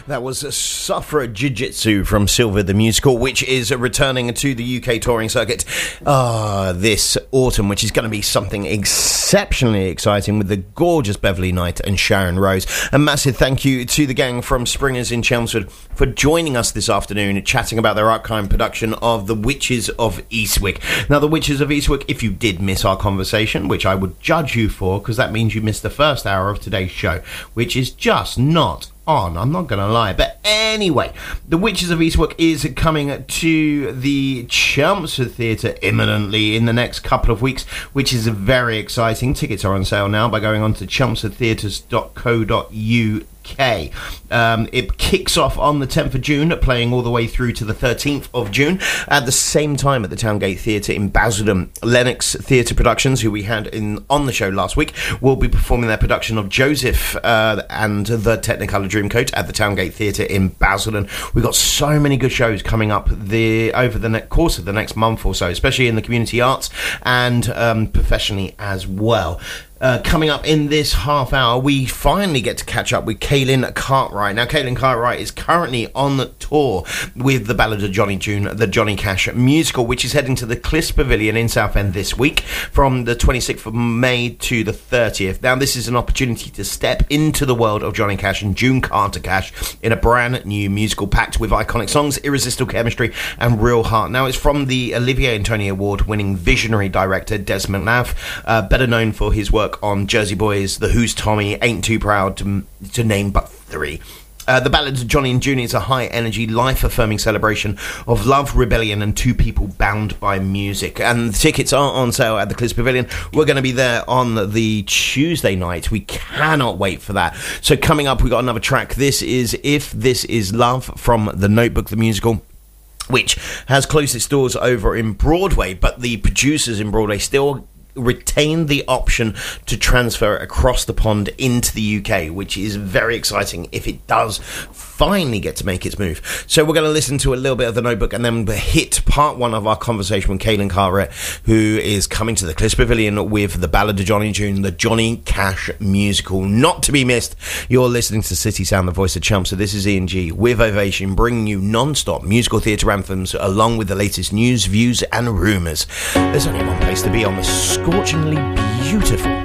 That was Sufra Jiu-Jitsu from Silver the Musical, which is returning to the UK touring circuit this autumn, which is going to be something exceptionally exciting with the gorgeous Beverly Knight and Sharon Rose. A massive thank you to the gang from Springers in Chelmsford for joining us this afternoon, chatting about their upcoming production of The Witches of Eastwick. Now, The Witches of Eastwick, if you did miss our conversation, which I would judge you for, because that means you missed the first hour of today's show, which is just not on, I'm not going to lie. But anyway, The Witches of Eastwick is coming to the Chelmsford Theatre imminently in the next couple of weeks, which is very exciting. Tickets are on sale now by going on to chelmsfordtheatres.co.uk. It kicks off on the 10th of June, playing all the way through to the 13th of June. At the same time, at the Towngate Theatre in Basildon, Lennox Theatre Productions, who we had on the show last week, will be performing their production of Joseph and the Technicolor Dreamcoat at the Towngate Theatre in Basildon. We've got so many good shows coming up over the course of the next month or so, especially in the community arts and professionally as well. Coming up in this half hour, we finally get to catch up with Kaylin Cartwright. Now, Kaylin Cartwright is currently on the tour with the Ballad of Johnny June, the Johnny Cash musical, which is heading to the Cliffs Pavilion in Southend this week from the 26th of May to the 30th. Now, this is an opportunity to step into the world of Johnny Cash and June Carter Cash in a brand new musical packed with iconic songs, irresistible chemistry, and real heart. Now, it's from the Olivier and Tony Award-winning visionary director Desmond Laff, better known for his work on Jersey Boys, The Who's Tommy, Ain't Too Proud, to name but three. The Ballad of Johnny and June is a high-energy, life-affirming celebration of love, rebellion, and two people bound by music. And the tickets are on sale at the Cliffs Pavilion. We're going to be there on the Tuesday night. We cannot wait for that. So coming up, we got another track. This is If This Is Love from The Notebook, the musical, which has closed its doors over in Broadway, but the producers in Broadway still retain the option to transfer across the pond into the UK, which is very exciting if it does finally get to make its move. So we're going to listen to a little bit of The Notebook and then hit part one of our conversation with Kaylin Cartwright, who is coming to the Cliffs Pavilion with the Ballad of Johnny June, the Johnny Cash musical. Not to be missed. You're listening to City Sound, the voice of Chelmsford. This is Ian G with Ovation, bringing you non-stop musical theatre anthems along with the latest news, views and rumours. There's only one place to be on the scorchingly beautiful